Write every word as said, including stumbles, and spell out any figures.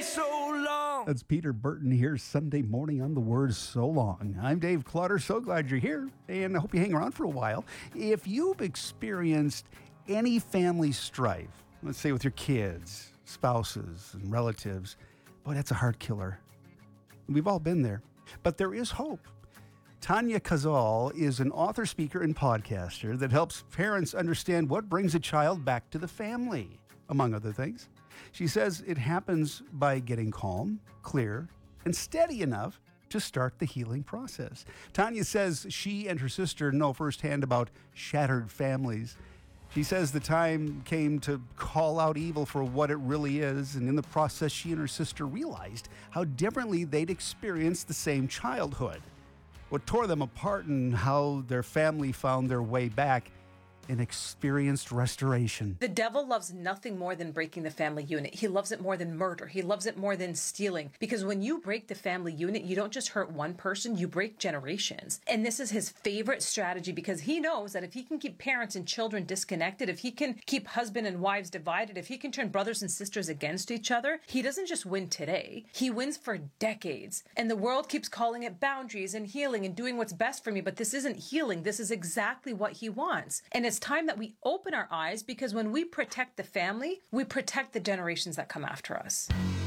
so long. That's Peter Burton here Sunday morning on The Word So Long. I'm Dave Clutter. So glad you're here, and I hope you hang around for a while. If you've experienced any family strife, let's say with your kids, spouses, and relatives, boy, that's a heart killer. We've all been there. But there is hope. Tanya Kazal is an author, speaker, and podcaster that helps parents understand what brings a child back to the family, among other things. She says it happens by getting calm, clear, and steady enough to start the healing process. Tanya says she and her sister know firsthand about shattered families. She says the time came to call out evil for what it really is, and in the process, she and her sister realized how differently they'd experienced the same childhood, what tore them apart, and how their family found their way back and experienced restoration. The devil loves nothing more than breaking the family unit. He loves it more than murder. He loves it more than stealing. Because when you break the family unit, you don't just hurt one person, you break generations. And this is his favorite strategy because he knows that if he can keep parents and children disconnected, if he can keep husband and wives divided, if he can turn brothers and sisters against each other, he doesn't just win today. He wins for decades. And the world keeps calling it boundaries and healing and doing what's best for me. But this isn't healing. This is exactly what he wants. And it's time that we open our eyes, because when we protect the family, we protect the generations that come after us.